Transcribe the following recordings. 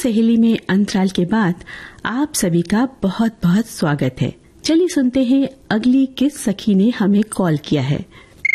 सहेली में अंतराल के बाद आप सभी का बहुत बहुत स्वागत है। चलिए सुनते हैं अगली किस सखी ने हमें कॉल किया है।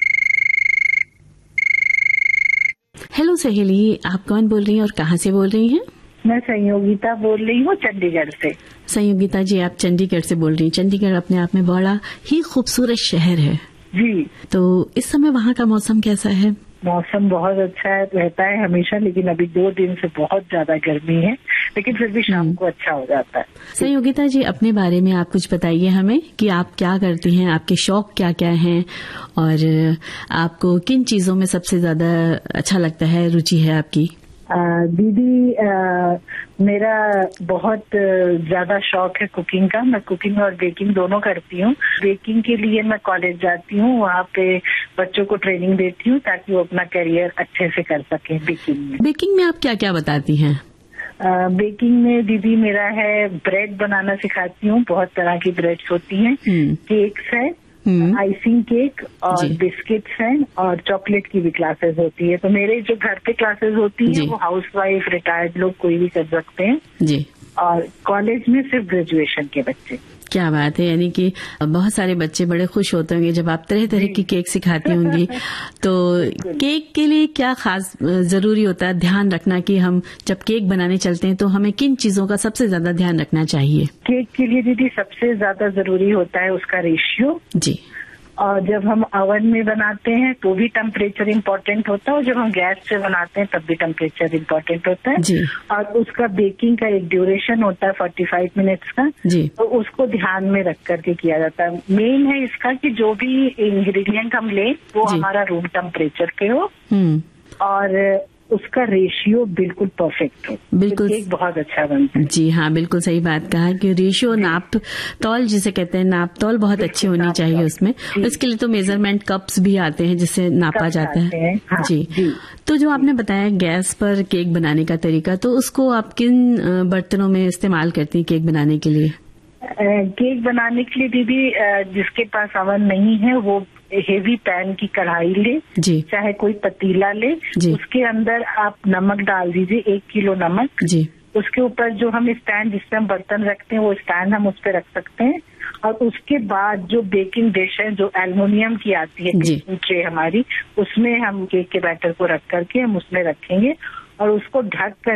हेलो सहेली, आप कौन बोल रही हैं और कहाँ से बोल रही हैं? मैं संयोगिता बोल रही हूँ चंडीगढ़ से। संयोगिता जी, आप चंडीगढ़ से बोल रही हैं। चंडीगढ़ अपने आप में बड़ा ही खूबसूरत शहर है जी। तो इस समय वहाँ का मौसम कैसा है? मौसम बहुत अच्छा है, रहता है हमेशा, लेकिन अभी 2 दिन से बहुत ज्यादा गर्मी है, लेकिन फिर भी शाम को अच्छा हो जाता है। संयोगिता जी, अपने बारे में आप कुछ बताइए हमें कि आप क्या करती हैं, आपके शौक क्या क्या हैं और आपको किन चीजों में सबसे ज्यादा अच्छा लगता है, रुचि है आपकी? दीदी, मेरा बहुत ज्यादा शौक है कुकिंग का। मैं कुकिंग और बेकिंग दोनों करती हूँ। बेकिंग के लिए मैं कॉलेज जाती हूँ, वहाँ पे बच्चों को ट्रेनिंग देती हूँ ताकि वो अपना करियर अच्छे से कर सकें बेकिंग में। बेकिंग में आप क्या क्या बताती हैं? बेकिंग में दीदी मेरा है ब्रेड बनाना सिखाती हूँ। बहुत तरह की ब्रेड्स होती हैं, केक्स है, आइसिंग केक और बिस्किट्स हैं, और चॉकलेट की भी क्लासेस होती है। तो मेरे जो घर पे क्लासेस होती है वो हाउसवाइफ, रिटायर्ड लोग कोई भी कर सकते हैं जी। और कॉलेज में सिर्फ ग्रेजुएशन के बच्चे। क्या बात है, यानी कि बहुत सारे बच्चे बड़े खुश होते होंगे जब आप तरह तरह की केक सिखाती होंगी। तो केक के लिए क्या खास जरूरी होता है ध्यान रखना कि हम जब केक बनाने चलते हैं तो हमें किन चीजों का सबसे ज्यादा ध्यान रखना चाहिए? केक के लिए दीदी सबसे ज्यादा जरूरी होता है उसका रेशियो जी। और जब हम ओवन में बनाते हैं तो भी टेम्परेचर इम्पोर्टेंट होता है, और जब हम गैस से बनाते हैं तब भी टेम्परेचर इम्पोर्टेंट होता है जी। और उसका बेकिंग का एक ड्यूरेशन होता है 45 मिनट्स का जी। तो उसको ध्यान में रख करके किया जाता है। मेन है इसका कि जो भी इंग्रेडिएंट हम लें वो हमारा रूम टेम्परेचर पे हो और उसका रेशियो बिल्कुल परफेक्ट हो, बिल्कुल केक बहुत अच्छा बनता है जी। हाँ, बिल्कुल सही बात कहा कि रेशियो, नाप तौल जिसे कहते हैं, नाप तौल बहुत अच्छी होनी चाहिए उसमें। इसके लिए तो मेजरमेंट कप्स भी आते हैं जिससे नापा जाता है हाँ, जी। तो जो आपने बताया गैस पर केक बनाने का तरीका, तो उसको आप किन बर्तनों में इस्तेमाल करती हैं केक बनाने के लिए? केक बनाने के लिए दीदी जिसके पास ओवन नहीं है वो हेवी पैन की कढ़ाई ले जी। चाहे कोई पतीला ले जी। उसके अंदर आप नमक डाल दीजिए, 1 किलो नमक जी। उसके ऊपर जो हम स्टैंड जिसपे हम बर्तन रखते हैं वो स्टैंड हम उस पर रख सकते हैं। और उसके बाद जो बेकिंग डिश है जो एल्युमिनियम की आती है बेकिंग ट्रे हमारी, उसमें हम केक के बैटर को रख करके हम उसमें रखेंगे और उसको ढक कर